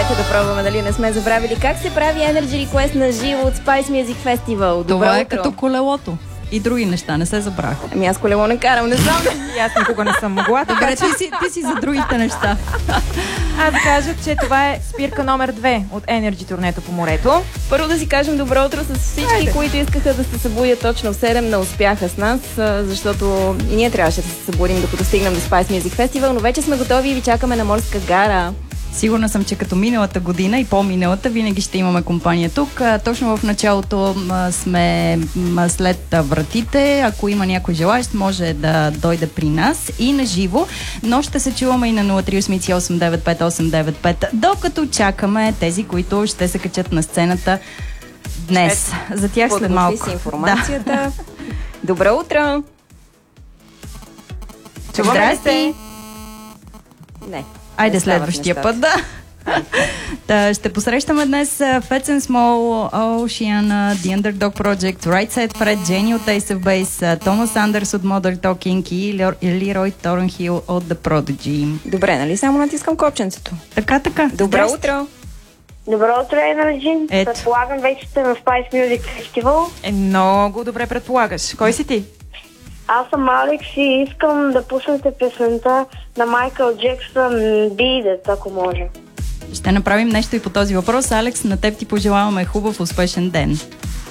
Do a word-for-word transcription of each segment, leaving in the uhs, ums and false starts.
Нека да пробваме, дали не сме забравили как се прави Energy Request на живо от Spice Music Festival. Добро Това е утро. като колелото. И други неща, не се забравя. Ами аз колело не карам, не знам. И аз никога не съм могла. Добре, ти си, ти си за другите неща. Аз да кажа, че това е спирка номер две от Energy турнето по морето. Първо да си кажем добро утро с всички, Хайде. които искаха да се събудят точно в седем, не успяха с нас, защото и ние трябваше да се събудим, докато стигнем до Spice Music Festival, но вече сме готови и ви чакаме на Морска гара. Сигурна съм, че като миналата година и по-миналата винаги ще имаме компания тук. Точно в началото сме след вратите. Ако има някой желаещ, може да дойде при нас и на живо, но ще се чуваме и на нула три осем осем девет пет осем девет пет, докато чакаме тези, които ще се качат на сцената днес. Ето, за тях след малко. си информацията. Да. Добро утро! Чуваме ли Здрасти! се? Не. Айде не стават следващия нещата. път, да. Та, ще посрещаме днес Fats and Small, Oceana, The Underdog Project, Right Side Fred, Jenny от Ace of Base, Томас Андерс от Modern Talking и Лерой Торнхил от The Prodigy. Добре, нали само натискам копченцето? Така, така. Добро Здрасти. утро! Добро утро, Energy. Ето. Предполагам, вече сте на Spice Music Festival. Е, много добре предполагаш. Кой си ти? Аз съм Алекс и искам да пуснете песента на Майкъл Джексън Beat It, ако може. Ще направим нещо и по този въпрос. Алекс, на теб ти пожелаваме хубав, успешен ден.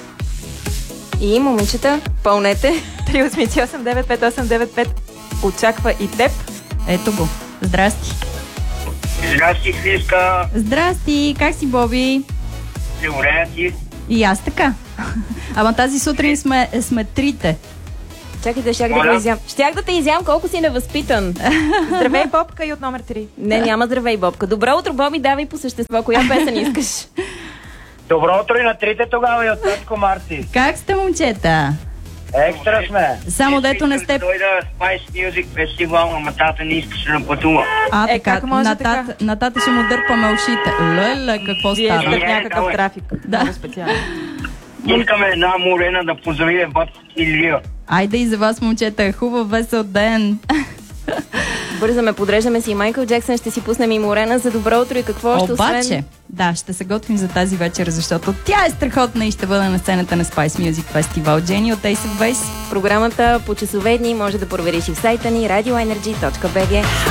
И момичета, пълнете. три осем осем девет пет осем девет пет очаква и теб. Ето го. Здрасти. Здрасти, Хриска. Здрасти, как си, Боби? Добре, ти. И аз така. Ама тази сутрин сме, сме трите. Чакайте, щях да Моля? го изям. Щях да те изям, колко си невъзпитан. Здравей, Бобка, и от номер три. Не, няма здравей, Бобка. Добро утро, Боби, давай по същество. Коя песен искаш? Добро утро и на трите тогава и от Татко Марти. Как сте, момчета? Екстра сме. Само дето не сте... Дойда Spice Music Festival, ама тата не искаше да пътува. А, Е, така, как може на, така? тата, на тата ще му дърпаме ушите. Леле, какво Вие става? сте в Е, някакъв давай. трафик. Да. Много специално. Искаме една морена да поздравим бат Илия. Айде и за вас, момчета. Хубав, весел ден. Бързаме, подреждаме си и Майкъл Джексън, ще си пуснем и Морена за добро утро и какво ще Обаче, освен... да, ще се готвим за тази вечер, защото тя е страхотна и ще бъде на сцената на Spice Music Festival. Jenny от Ace of Base. Програмата по часове дни може да провериш и в сайта ни радио енерджи точка би джи.